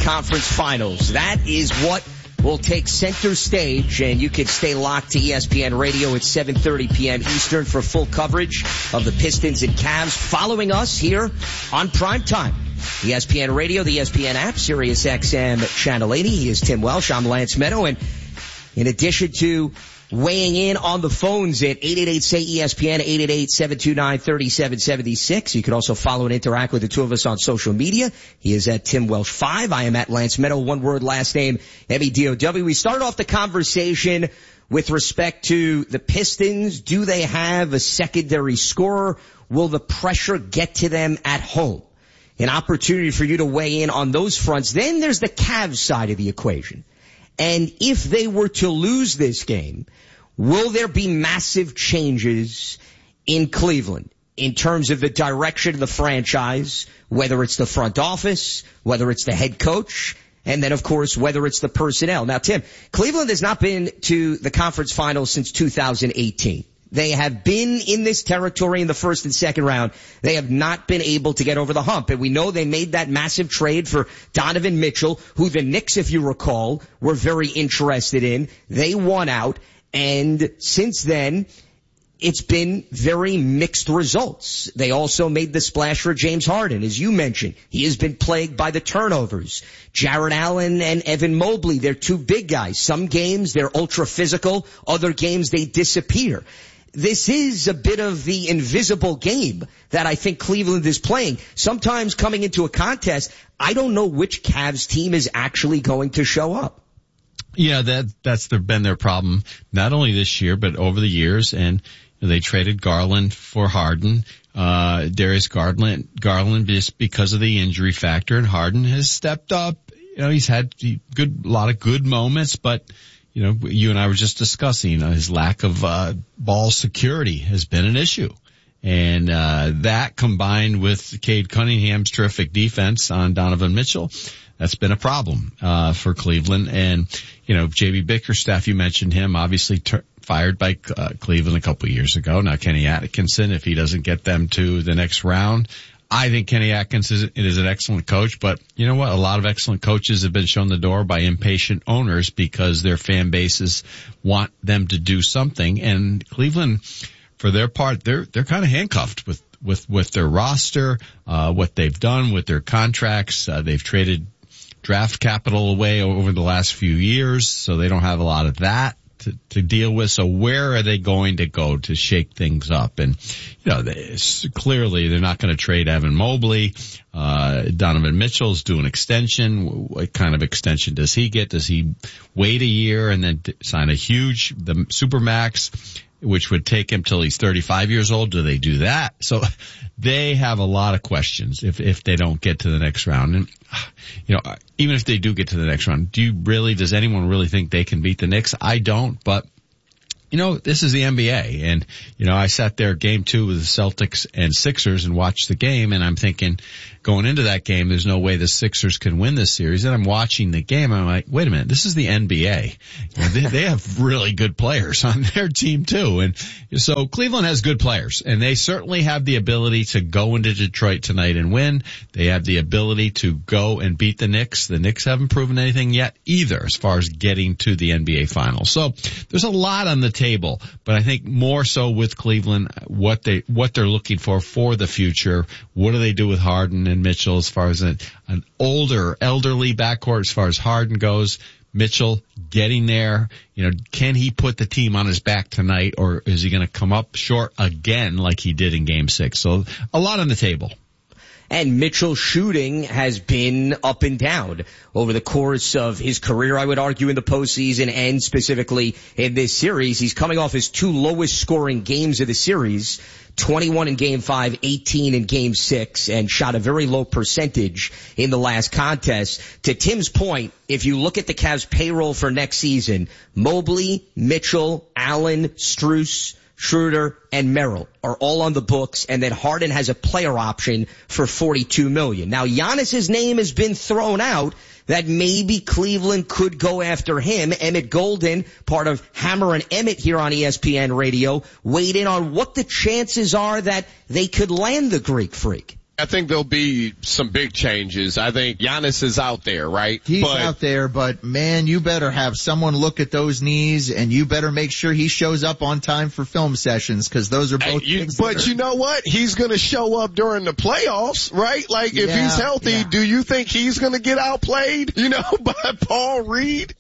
Conference Finals. That is what will take center stage, and you can stay locked to ESPN Radio at 7:30 p.m. Eastern for full coverage of the Pistons and Cavs, following us here on Primetime. ESPN Radio, the ESPN app, Sirius XM Channel 80. He is Tim Welsh. I'm Lance Meadow, and in addition to weighing in on the phones at 888-SAY-ESPN, 888-729-3776. You can also follow and interact with the two of us on social media. He is at Tim Welsh 5. I am at Lance Meadow, one word, last name, M-E-D-O-W. We started off the conversation with respect to the Pistons. Do they have a secondary scorer? Will the pressure get to them at home? An opportunity for you to weigh in on those fronts. Then there's the Cavs side of the equation. And if they were to lose this game, will there be massive changes in Cleveland in terms of the direction of the franchise, whether it's the front office, whether it's the head coach, and then, of course, whether it's the personnel? Now, Tim, Cleveland has not been to the conference finals since 2018. They have been in this territory in the first and second round. They have not been able to get over the hump. And we know they made that massive trade for Donovan Mitchell, who the Knicks, if you recall, were very interested in. They won out. And since then, it's been very mixed results. They also made the splash for James Harden, as you mentioned. He has been plagued by the turnovers. Jarrett Allen and Evan Mobley, they're two big guys. Some games, they're ultra physical. Other games, they disappear. This is a bit of the invisible game that I think Cleveland is playing. Sometimes coming into a contest, I don't know which Cavs team is actually going to show up. Yeah, that's been their problem, not only this year, but over the years. And they traded Garland for Harden. Darius Garland just because of the injury factor, and Harden has stepped up. He's had a lot of good moments, but you and I were just discussing, his lack of ball security has been an issue. And that combined with Cade Cunningham's terrific defense on Donovan Mitchell, that's been a problem for Cleveland. And, J.B. Bickerstaff, you mentioned him, obviously fired by Cleveland a couple of years ago. Now, Kenny Atkinson, if he doesn't get them to the next round, I think Kenny Atkinson is an excellent coach, but you know what? A lot of excellent coaches have been shown the door by impatient owners because their fan bases want them to do something. And Cleveland, for their part, they're kind of handcuffed with their roster, what they've done with their contracts. They've traded draft capital away over the last few years, so they don't have a lot of that to deal with. So where are they going to go to shake things up? And, clearly they're not going to trade Evan Mobley. Donovan Mitchell's due an extension. What kind of extension does he get? Does he wait a year and then sign the Supermax, which would take him till he's 35 years old? Do they do that? So they have a lot of questions if they don't get to the next round. And, even if they do get to the next round, does anyone really think they can beat the Knicks? I don't, but this is the NBA, and, I sat there game 2 with the Celtics and Sixers and watched the game, and I'm thinking, going into that game, there's no way the Sixers can win this series. And I'm watching the game, and I'm like, wait a minute, this is the NBA. They have really good players on their team too. And so Cleveland has good players, and they certainly have the ability to go into Detroit tonight and win. They have the ability to go and beat the Knicks. The Knicks haven't proven anything yet either as far as getting to the NBA Finals. So there's a lot on the table, but I think more so with Cleveland, what they're looking for the future. What do they do with Harden and Mitchell as far as an elderly backcourt as far as Harden goes? Mitchell getting there, can he put the team on his back tonight, or is he going to come up short again like he did in Game 6? So a lot on the table. And Mitchell's shooting has been up and down over the course of his career, I would argue, in the postseason and specifically in this series. He's coming off his 2 lowest scoring games of the series, 21 in Game 5, 18 in Game 6, and shot a very low percentage in the last contest. To Tim's point, if you look at the Cavs payroll for next season, Mobley, Mitchell, Allen, Strus, Schroeder, and Merrill are all on the books, and then Harden has a player option for $42 million. Now, Giannis's name has been thrown out that maybe Cleveland could go after him. Emmett Golden, part of Hammer and Emmett here on ESPN Radio, weighed in on what the chances are that they could land the Greek Freak. I think there'll be some big changes. I think Giannis is out there, right? He's out there, but man, you better have someone look at those knees, and you better make sure he shows up on time for film sessions, because those are both things. But you know what? He's going to show up during the playoffs, right? Like, if he's healthy, do you think he's going to get outplayed, by Paul Reed?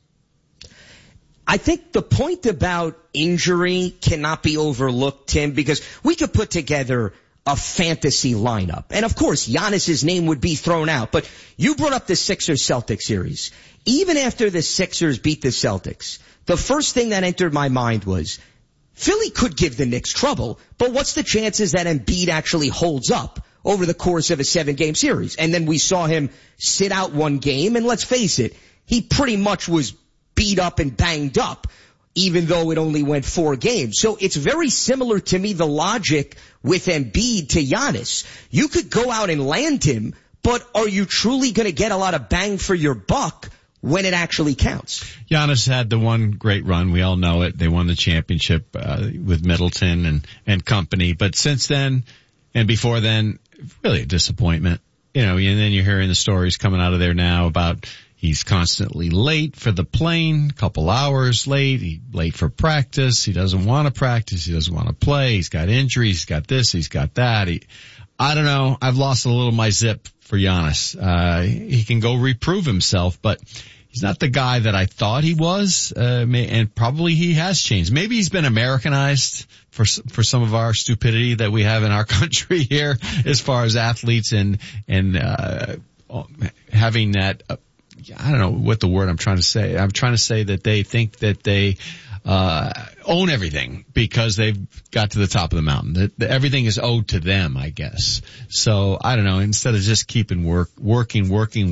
I think the point about injury cannot be overlooked, Tim, because we could put together a fantasy lineup. And of course, Giannis's name would be thrown out. But you brought up the Sixers-Celtics series. Even after the Sixers beat the Celtics, the first thing that entered my mind was Philly could give the Knicks trouble, but what's the chances that Embiid actually holds up over the course of a 7-game series? And then we saw him sit out one game, and let's face it, he pretty much was beat up and banged up, even though it only went 4 games. So it's very similar to me, the logic with Embiid to Giannis. You could go out and land him, but are you truly going to get a lot of bang for your buck when it actually counts? Giannis had the one great run. We all know it. They won the championship with Middleton and company. But since then and before then, really a disappointment. And then you're hearing the stories coming out of there now about he's constantly late for the plane, a couple hours late. He's late for practice. He doesn't want to practice. He doesn't want to play. He's got injuries. He's got this. He's got that. I don't know. I've lost a little of my zip for Giannis. He can go reprove himself, but he's not the guy that I thought he was. And probably he has changed. Maybe he's been Americanized for some of our stupidity that we have in our country here as far as athletes and having that, I don't know what the word I'm trying to say. I'm trying to say that they think that they own everything because they've got to the top of the mountain. That everything is owed to them, I guess. So I don't know. Instead of just keeping working,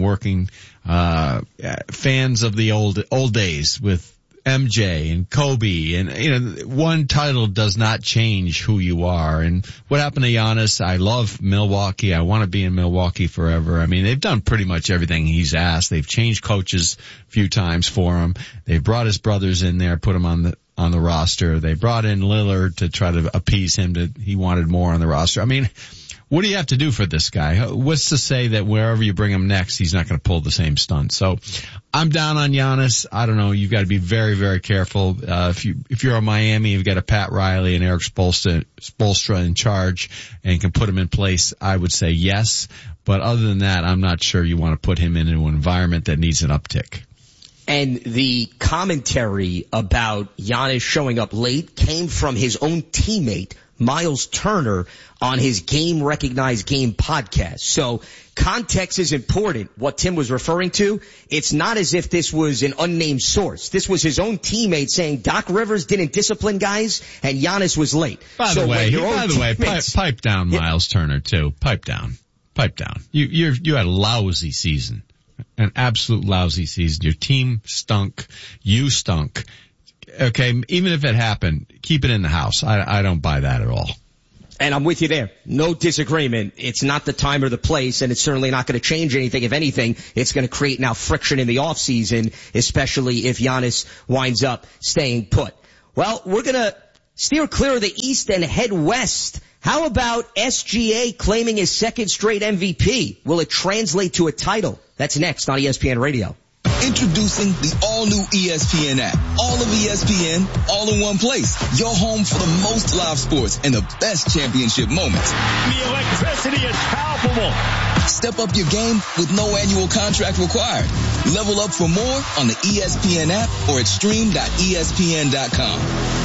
fans of the old days with MJ and Kobe, and one title does not change who you are. And what happened to Giannis? I love Milwaukee. I want to be in Milwaukee forever. I mean, they've done pretty much everything he's asked. They've changed coaches a few times for him. They've brought his brothers in there, put him on the roster. They brought in Lillard to try to appease him. He wanted more on the roster. I mean, what do you have to do for this guy? What's to say that wherever you bring him next, he's not going to pull the same stunt? So I'm down on Giannis. I don't know. You've got to be very, very careful. If you're in Miami, you've got a Pat Riley and Eric Spoelstra in charge and can put him in place. I would say yes. But other than that, I'm not sure you want to put him into an environment that needs an uptick. And the commentary about Giannis showing up late came from his own teammate, Miles Turner, on his Game Recognized Game podcast. So context is important. What Tim was referring to, it's not as if this was an unnamed source. This was his own teammate saying Doc Rivers didn't discipline guys and Giannis was late. By the way, pipe down, Miles Turner too. Pipe down. You had a lousy season. An absolute lousy season. Your team stunk. You stunk. Okay, even if it happened, keep it in the house. I don't buy that at all. And I'm with you there. No disagreement. It's not the time or the place, and it's certainly not going to change anything. If anything, it's going to create now friction in the offseason, especially if Giannis winds up staying put. Well, we're going to steer clear of the East and head west. How about SGA claiming his second straight MVP? Will it translate to a title? That's next on ESPN Radio. Introducing the all-new ESPN app. All of ESPN, all in one place. Your home for the most live sports and the best championship moments. The electricity is palpable. Step up your game with no annual contract required. Level up for more on the ESPN app or at stream.espn.com.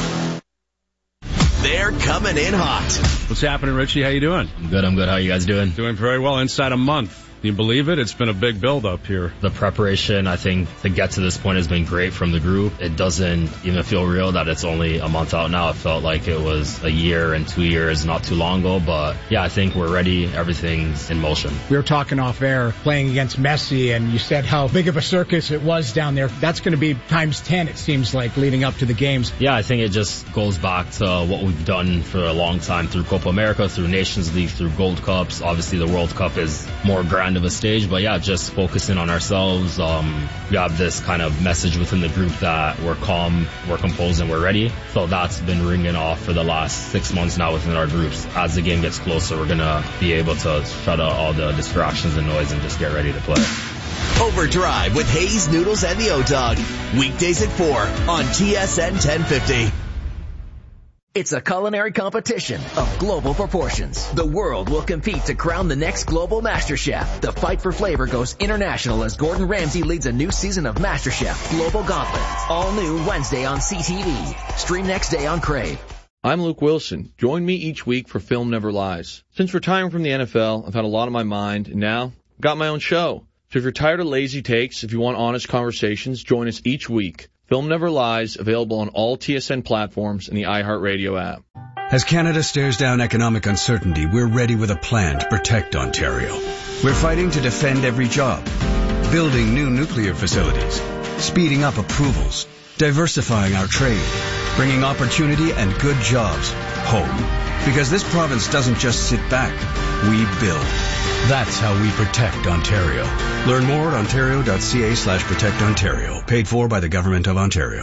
They're coming in hot. What's happening, Richie? How you doing? I'm good. How are you guys doing? Doing very well. Inside a month. Can you believe it? It's been a big build-up here. The preparation, I think, to get to this point has been great from the group. It doesn't even feel real that it's only a month out now. It felt like it was a year and 2 years not too long ago. But, yeah, I think we're ready. Everything's in motion. We were talking off air playing against Messi, and you said how big of a circus it was down there. That's going to be times 10, it seems like, leading up to the games. Yeah, I think it just goes back to what we've done for a long time through Copa America, through Nations League, through Gold Cups. Obviously, the World Cup is more grand kind of a stage. But yeah, just focusing on ourselves. We have this kind of message within the group that we're calm, we're composed, and we're ready. So that's been ringing off for the last 6 months now within our groups. As the game gets closer, we're going to be able to shut out all the distractions and noise and just get ready to play. Overdrive with Hayes, Noodles, and the O-Dog. Weekdays at 4 on TSN 1050. It's a culinary competition of global proportions. The world will compete to crown the next global MasterChef. The fight for flavor goes international as Gordon Ramsay leads a new season of MasterChef Global Gauntlet. All new Wednesday on CTV. Stream next day on Crave. I'm Luke Wilson. Join me each week for Film Never Lies. Since retiring from the NFL, I've had a lot on my mind, and now I've got my own show. So if you're tired of lazy takes, if you want honest conversations, join us each week. Film Never Lies, available on all TSN platforms and the iHeartRadio app. As Canada stares down economic uncertainty, we're ready with a plan to protect Ontario. We're fighting to defend every job, building new nuclear facilities, speeding up approvals, diversifying our trade, bringing opportunity and good jobs home. Because this province doesn't just sit back, we build. That's how we protect Ontario. Learn more at ontario.ca/protectontario. Paid for by the Government of Ontario.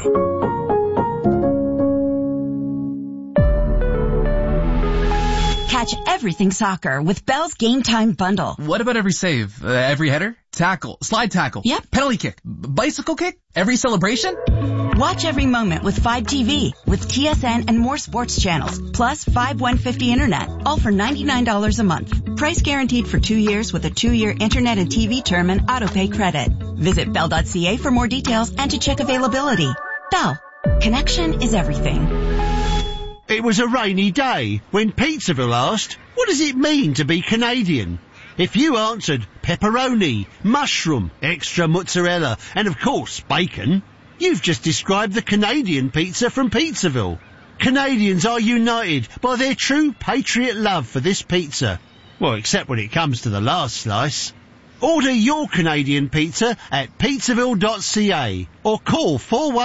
Catch everything soccer with Bell's Game Time Bundle. What about every save? Every header? Tackle? Slide tackle? Yep. Penalty kick? Bicycle kick? Every celebration? Watch every moment with 5TV, with TSN and more sports channels, plus 5150 internet, all for $99 a month. Price guaranteed for 2 years with a 2-year internet and TV term and autopay credit. Visit bell.ca for more details and to check availability. Bell. Connection is everything. It was a rainy day when Pizzaville asked, what does it mean to be Canadian? If you answered pepperoni, mushroom, extra mozzarella, and of course bacon, you've just described the Canadian pizza from Pizzaville. Canadians are united by their true patriot love for this pizza. Well, except when it comes to the last slice. Order your Canadian pizza at pizzaville.ca or call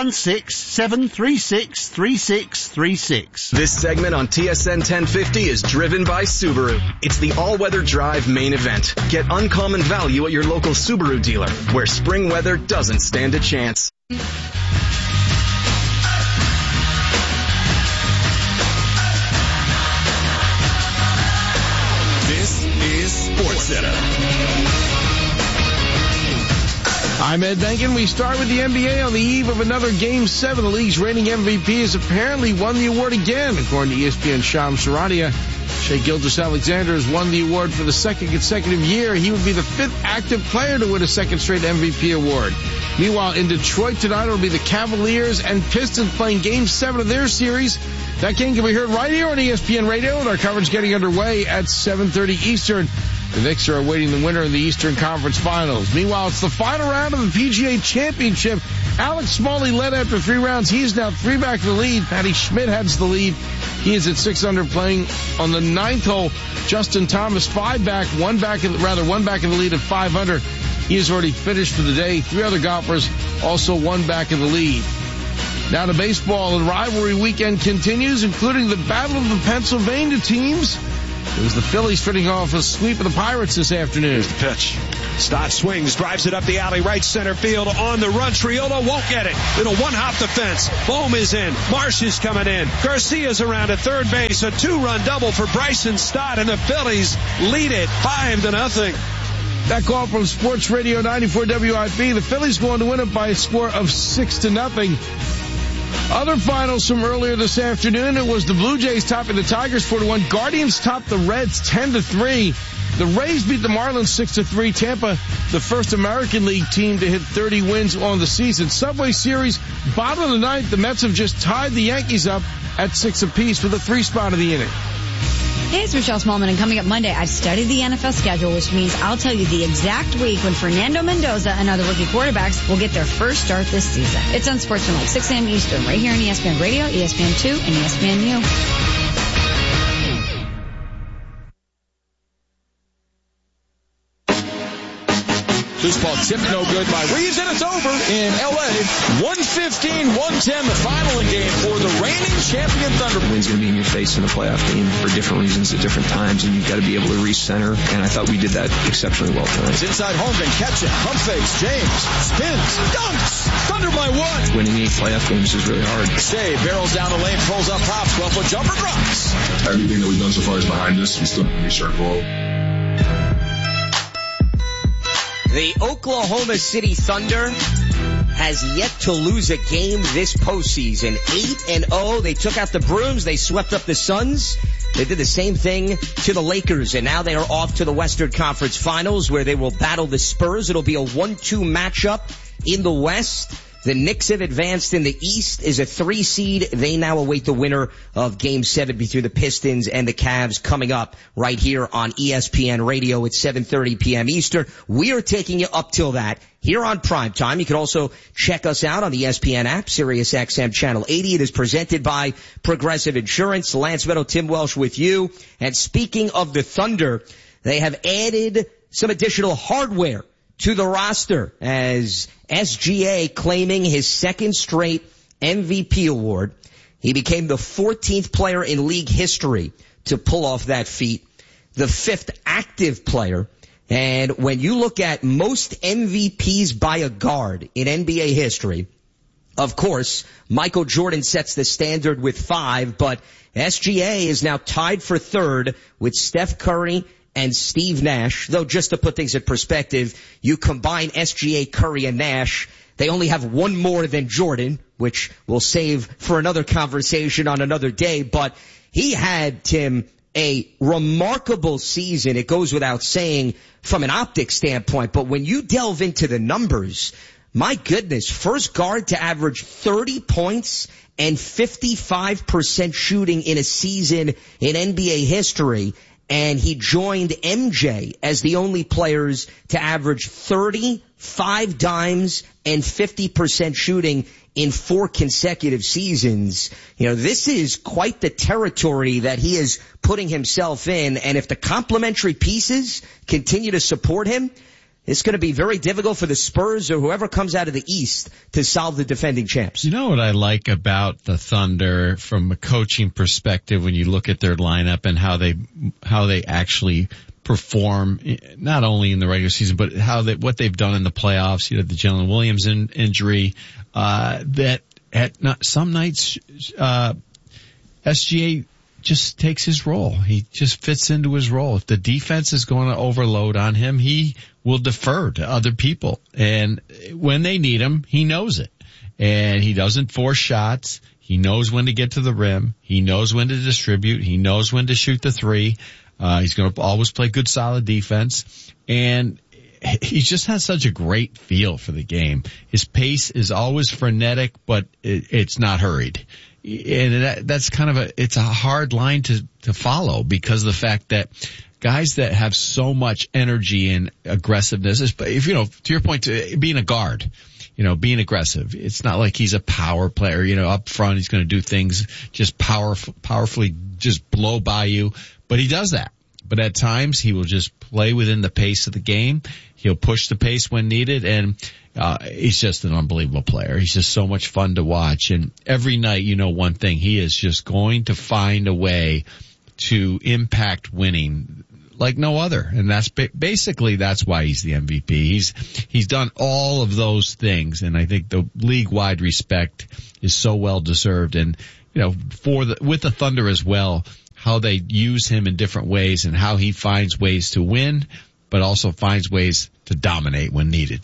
416-736-3636. This segment on TSN 1050 is driven by Subaru. It's the all-weather drive main event. Get uncommon value at your local Subaru dealer, where spring weather doesn't stand a chance. This is SportsCenter. I'm Ed Benkin. We start with the NBA on the eve of another Game 7. The league's reigning MVP has apparently won the award again. According to ESPN Shams Charania, Shai Gilgeous-Alexander has won the award for the second consecutive year. He would be the 5th active player to win a second straight MVP award. Meanwhile, in Detroit tonight, it will be the Cavaliers and Pistons playing Game 7 of their series. That game can be heard right here on ESPN Radio, and our coverage getting underway at 7:30 Eastern. The Knicks are awaiting the winner in the Eastern Conference Finals. Meanwhile, it's the final round of the PGA Championship. Alex Smalley led after 3 rounds. He is now 3 back to the lead. Patty Schmidt heads the lead. He is at 6 under playing on the 9th hole. Justin Thomas 5 back, 1 back in the lead at 5 under. He has already finished for the day. 3 other golfers also 1 back in the lead. Now to baseball, and rivalry weekend continues, including the Battle of the Pennsylvania teams. It was the Phillies finishing off a sweep of the Pirates this afternoon. Here's the pitch. Stott swings, drives it up the alley, right center field, on the run. Triolo won't get it. It'll one-hop the fence. Bohm is in. Marsh is coming in. Garcia's around at third base. A 2-run double for Bryson Stott, and the Phillies lead it 5-0. That call from Sports Radio 94 WIP. The Phillies going to win it by a score of 6-0. Other finals from earlier this afternoon, it was the Blue Jays topping the Tigers 4-1. Guardians topped the Reds 10-3. The Rays beat the Marlins 6-3. Tampa, the first American League team to hit 30 wins on the season. Subway Series, bottom of the 9th, the Mets have just tied the Yankees up at 6 apiece for the 3 spot of the inning. Hey, it's Michelle Smallman, and coming up Monday, I've studied the NFL schedule, which means I'll tell you the exact week when Fernando Mendoza and other rookie quarterbacks will get their first start this season. It's on SportsCenter, 6 a.m. Eastern, right here on ESPN Radio, ESPN2, and ESPNU. Loose ball tipped no good by Reeves, and it's over in L.A. 115-110, the final game for the reigning champion Thunder. Wind's going to be in your face in a playoff game for different reasons at different times, and you've got to be able to recenter, and I thought we did that exceptionally well tonight. It's inside Holmgren, catch it, pump fakes, James, spins, dunks, Thunder by 1. Winning 8 playoff games is really hard. Shea barrels down the lane, pulls up, pops, 12-foot jumper, drops. Everything that we've done so far is behind us. We still have to reach our goal. The Oklahoma City Thunder has yet to lose a game this postseason. 8-0. They took out the Brooms. They swept up the Suns. They did the same thing to the Lakers, and now they are off to the Western Conference Finals, where they will battle the Spurs. It'll be a 1-2 matchup in the West. The Knicks have advanced in the East as a 3 seed. They now await the winner of Game 7 between the Pistons and the Cavs coming up right here on ESPN Radio at 7:30 p.m. Eastern. We are taking you up till that here on Primetime. You can also check us out on the ESPN app, Sirius XM Channel 80. It is presented by Progressive Insurance. Lance Meadow, Tim Welsh with you. And speaking of the Thunder, they have added some additional hardware to the roster as SGA claiming his second straight MVP award. He became the 14th player in league history to pull off that feat, the 5th active player. And when you look at most MVPs by a guard in NBA history, of course, Michael Jordan sets the standard with 5, but SGA is now tied for 3rd with Steph Curry and Steve Nash. Though just to put things in perspective, you combine SGA, Curry, and Nash, they only have one more than Jordan, which we'll save for another conversation on another day. But he had, Tim, a remarkable season. It goes without saying from an optics standpoint. But when you delve into the numbers, my goodness, first guard to average 30 points and 55% shooting in a season in NBA history. And he joined MJ as the only players to average 30, 5 dimes, and 50% shooting in 4 consecutive seasons. You know, this is quite the territory that he is putting himself in. And if the complementary pieces continue to support him, it's going to be very difficult for the Spurs or whoever comes out of the East to solve the defending champs. You know what I like about the Thunder from a coaching perspective when you look at their lineup and how they actually perform, not only in the regular season, but what they've done in the playoffs. You know, the Jalen Williams injury, that at some nights, SGA just takes his role. He just fits into his role. If the defense is going to overload on him, he will defer to other people. And when they need him, he knows it. And he doesn't force shots. He knows when to get to the rim. He knows when to distribute. He knows when to shoot the 3. He's going to always play good, solid defense. And he just has such a great feel for the game. His pace is always frenetic, but it's not hurried. And that's kind of it's a hard line to follow because of the fact that guys that have so much energy and aggressiveness, if you know, to your point, being a guard, you know, being aggressive. It's not like he's a power player, you know, up front. He's going to do things just powerfully just blow by you, but he does that. But at times he will just play within the pace of the game. He'll push the pace when needed, and he's just an unbelievable player. He's just so much fun to watch. And every night, you know one thing, he is just going to find a way to impact winning like no other. And that's basically that's why he's the MVP. He's done all of those things, and I think the league-wide respect is so well deserved. And you know, with the Thunder as well, how they use him in different ways and how he finds ways to win, but also finds ways to dominate when needed.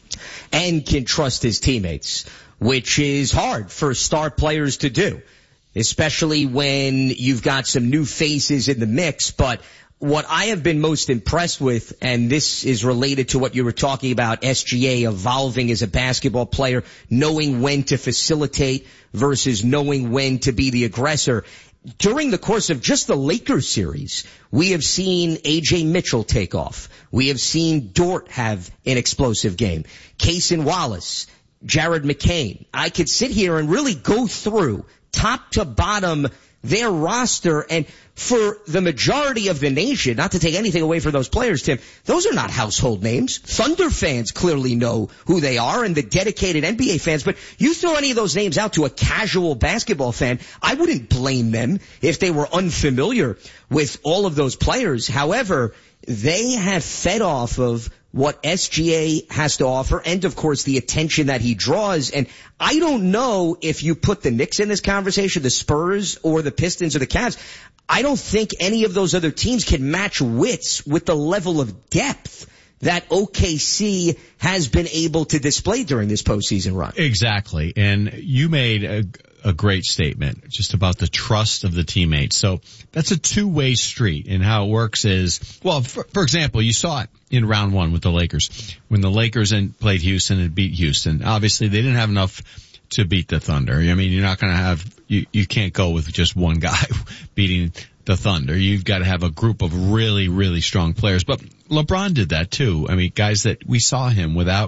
And can trust his teammates, which is hard for star players to do, especially when you've got some new faces in the mix. But what I have been most impressed with, and this is related to what you were talking about, SGA evolving as a basketball player, knowing when to facilitate versus knowing when to be the aggressor. During the course of just the Lakers series, we have seen A.J. Mitchell take off. We have seen Dort have an explosive game. Cason Wallace, Jared McCain. I could sit here and really go through top to bottom their roster. And for the majority of the nation, not to take anything away from those players, Tim, those are not household names. Thunder fans clearly know who they are, and the dedicated NBA fans. But you throw any of those names out to a casual basketball fan, I wouldn't blame them if they were unfamiliar with all of those players. However, they have fed off of what SGA has to offer and, of course, the attention that he draws. And I don't know if you put the Knicks in this conversation, the Spurs or the Pistons or the Cavs. I don't think any of those other teams can match wits with the level of depth that OKC has been able to display during this postseason run. Exactly. And you made a great statement just about the trust of the teammates. So that's a two-way street, and how it works is, well, for example, you saw it in round one with the Lakers. When the Lakers played Houston and beat Houston, obviously they didn't have enough to beat the Thunder. I mean, you're not going to have, you can't go with just one guy beating the Thunder. You've got to have a group of really, really strong players. But LeBron did that too. I mean, guys that we saw him without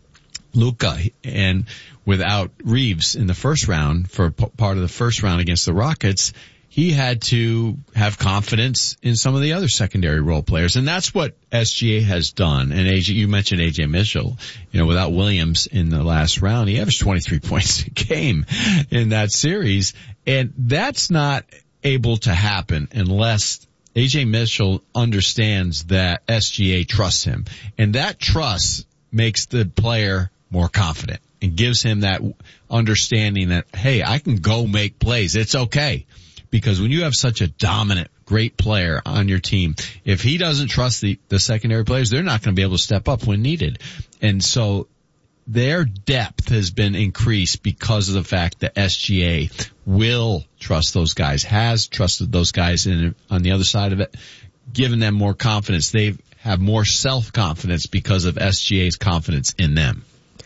Luka and without Reeves in the first round for part of the first round against the Rockets. He had to have confidence in some of the other secondary role players. And that's what SGA has done. And AJ, you mentioned AJ Mitchell, without Williams in the last round, he averaged 23 points a game in that series. And that's not able to happen unless AJ Mitchell understands that SGA trusts him. And that trust makes the player more confident and gives him that understanding that, hey, I can go make plays. It's okay. Because when you have such a dominant, great player on your team, if he doesn't trust the secondary players, they're not going to be able to step up when needed. And so their depth has been increased because of the fact that SGA will trust those guys, has trusted those guys on the other side of it, given them more confidence. They have more self-confidence because of SGA's confidence in them.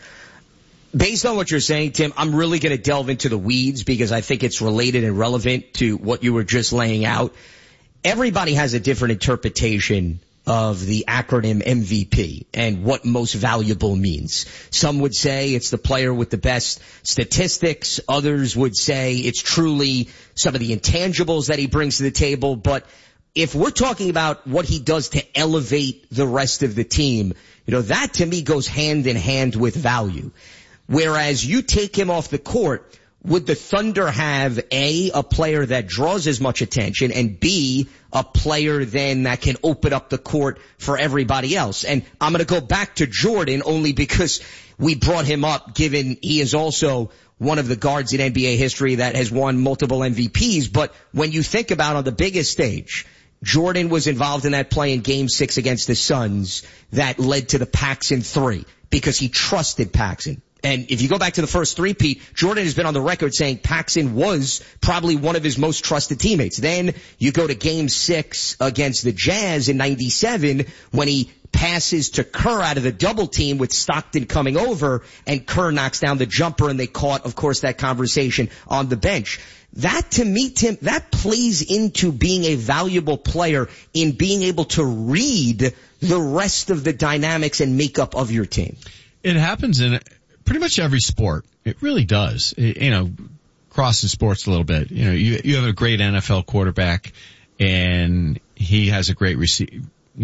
Based on what you're saying, Tim, I'm really going to delve into the weeds because I think it's related and relevant to what you were just laying out. Everybody has a different interpretation of the acronym MVP and what most valuable means. Some would say it's the player with the best statistics. Others would say it's truly some of the intangibles that he brings to the table. But if we're talking about what he does to elevate the rest of the team, that to me goes hand in hand with value. Whereas you take him off the court, would the Thunder have A, a player that draws as much attention, and B, a player then that can open up the court for everybody else? And I'm going to go back to Jordan only because we brought him up, given he is also one of the guards in NBA history that has won multiple MVPs. But when you think about on the biggest stage, Jordan was involved in that play in Game 6 against the Suns that led to the Paxson 3 because he trusted Paxson. And if you go back to the first three-peat, Jordan has been on the record saying Paxson was probably one of his most trusted teammates. Then you go to Game 6 against the Jazz in 97 when he passes to Kerr out of the double team with Stockton coming over, and Kerr knocks down the jumper, and they caught, of course, that conversation on the bench. That, to me, Tim, that plays into being a valuable player in being able to read the rest of the dynamics and makeup of your team. It happens in pretty much every sport. It really does. Crossing sports a little bit. You have a great NFL quarterback and he has a great receiver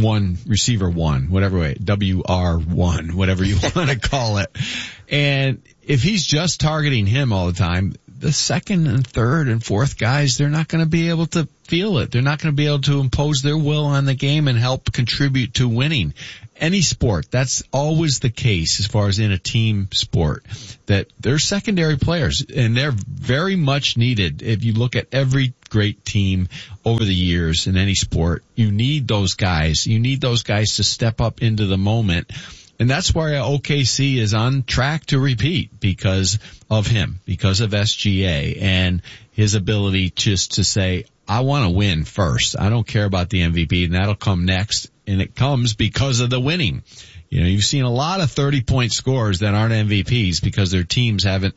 one, whatever way, WR1, whatever you want to call it. And if he's just targeting him all the time, the second and third and fourth guys, they're not going to be able to feel it. They're not going to be able to impose their will on the game and help contribute to winning. Any sport, that's always the case as far as in a team sport, that they're secondary players and they're very much needed. If you look at every great team over the years in any sport, you need those guys. You need those guys to step up into the moment. And that's why OKC is on track to repeat because of him, because of SGA and his ability just to say, I want to win first. I don't care about the MVP, and that'll come next. And it comes because of the winning. You've seen a lot of 30-point scores that aren't MVPs because their teams hasn't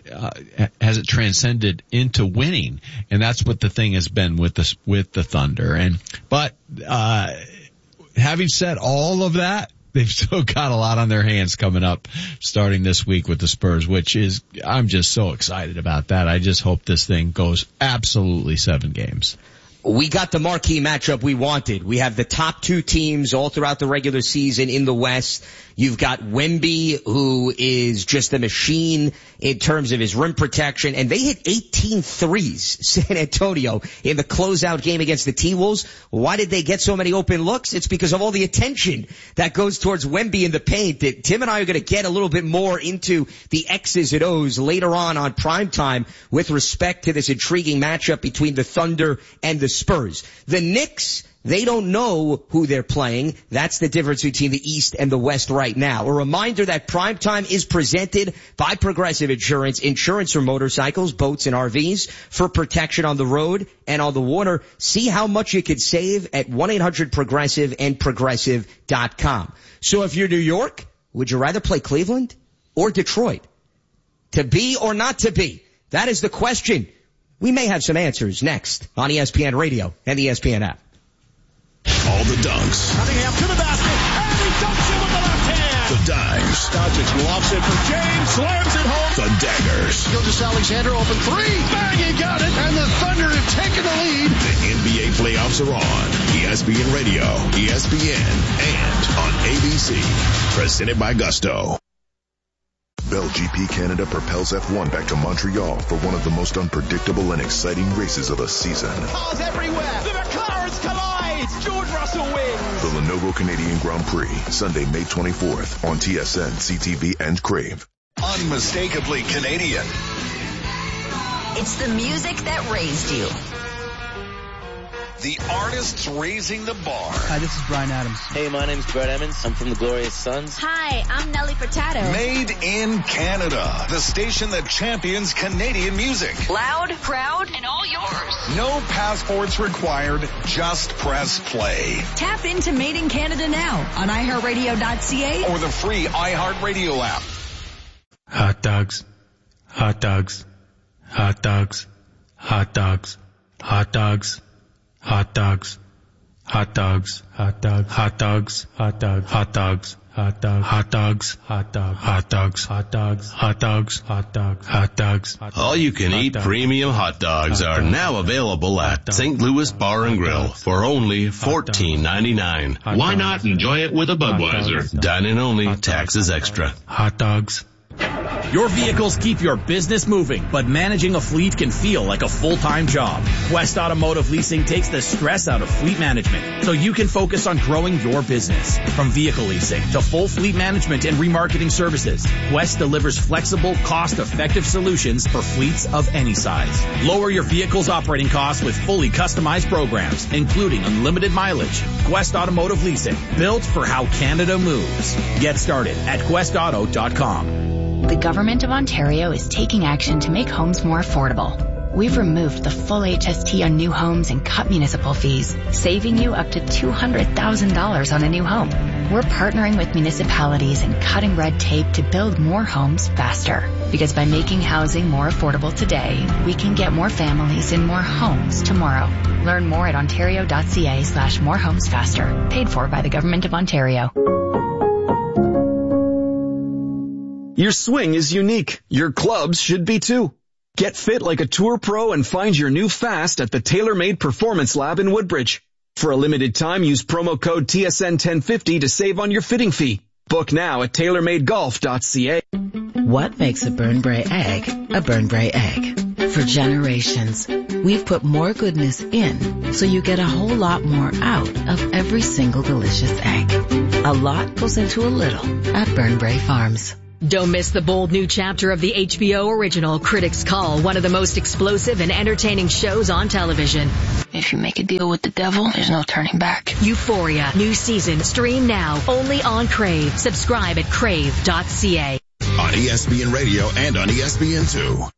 transcended into winning. And that's what the thing has been with the Thunder. But having said all of that, they've still got a lot on their hands coming up starting this week with the Spurs, which is, I'm just so excited about that. I just hope this thing goes absolutely 7 games. We got the marquee matchup we wanted. We have the top 2 teams all throughout the regular season in the West. You've got Wemby, who is just a machine in terms of his rim protection, and they hit 18 threes, San Antonio, in the closeout game against the T-Wolves. Why did they get so many open looks? It's because of all the attention that goes towards Wemby in the paint. Tim and I are going to get a little bit more into the X's and O's later on primetime with respect to this intriguing matchup between the Thunder and the Spurs. The Knicks, they don't know who they're playing. That's the difference between the East and the West right now. A reminder that Primetime is presented by Progressive Insurance, insurance for motorcycles, boats, and RVs for protection on the road and on the water. See how much you could save at 1-800-PROGRESSIVE and Progressive.com. So if you're New York, would you rather play Cleveland or Detroit? To be or not to be? That is the question. We may have some answers next on ESPN Radio and the ESPN app. All the dunks. Cunningham to the basket, and he dunks it with the left hand. The dimes. Doncic lofts it for James, slams it home. The daggers. Gilgeous-Alexander open 3. Bang, he got it, and the Thunder have taken the lead. The NBA playoffs are on. ESPN Radio, ESPN, and on ABC. Presented by Gusto. Bell GP Canada propels F1 back to Montreal for one of the most unpredictable and exciting races of the season. Cars everywhere. The McLarens collide. George Russell wins. The Lenovo Canadian Grand Prix, Sunday, May 24th on TSN, CTV, and Crave. Unmistakably Canadian. It's the music that raised you. The artists raising the bar. Hi, this is Bryan Adams. Hey, my name's Brett Emmons. I'm from the Glorious Sons. Hi, I'm Nelly Furtado. Made in Canada. The station that champions Canadian music. Loud, proud, and all yours. No passports required. Just press play. Tap into Made in Canada now on iHeartRadio.ca or the free iHeartRadio app. Hot dogs. Hot dogs. Hot dogs. Hot dogs. Hot dogs. Hot dogs, hot dogs, hot dogs, hot dogs, hot dogs, hot dogs, hot dogs, hot dogs, hot dogs, hot dogs, hot dogs, hot dogs, hot dogs, hot dogs. All you can eat premium hot dogs are now available at St. Louis Bar and Grill for only $14.99. Why not enjoy it with a Budweiser? Dine-in only, taxes extra. Hot dogs. Your vehicles keep your business moving, but managing a fleet can feel like a full-time job. Quest Automotive Leasing takes the stress out of fleet management so you can focus on growing your business. From vehicle leasing to full fleet management and remarketing services, Quest delivers flexible, cost-effective solutions for fleets of any size. Lower your vehicle's operating costs with fully customized programs, including unlimited mileage. Quest Automotive Leasing, built for how Canada moves. Get started at questauto.com. The Government of Ontario is taking action to make homes more affordable. We've removed the full HST on new homes and cut municipal fees, saving you up to $200,000 on a new home. We're partnering with municipalities and cutting red tape to build more homes faster. Because by making housing more affordable today, we can get more families in more homes tomorrow. Learn more at ontario.ca/morehomesfaster. Paid for by the Government of Ontario. Your swing is unique. Your clubs should be too. Get fit like a tour pro and find your new fast at the TaylorMade Performance Lab in Woodbridge. For a limited time, use promo code TSN1050 to save on your fitting fee. Book now at TaylorMadeGolf.ca. What makes a Burnbrae egg a Burnbrae egg? For generations, we've put more goodness in so you get a whole lot more out of every single delicious egg. A lot goes into a little at Burnbrae Farms. Don't miss the bold new chapter of the HBO original Critics Call, one of the most explosive and entertaining shows on television. If you make a deal with the devil, there's no turning back. Euphoria, new season, stream now, only on Crave. Subscribe at crave.ca. On ESPN Radio and on ESPN2.